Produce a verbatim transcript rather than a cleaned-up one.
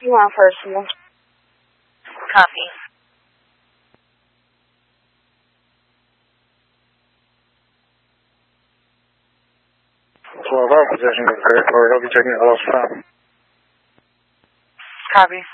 You want personal? Copy. twelve hour position, go for airport. I'll be checking it all from. Copy.